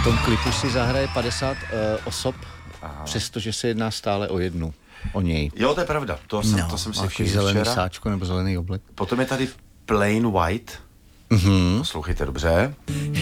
tom klipu si zahraje 50 osob, přestože se jedná stále o jednu. O něj. Jo, to je pravda. To jsem si všiml zelený včera. sáčko nebo zelený oblek. Potom je tady Plain White. Poslouchejte dobře.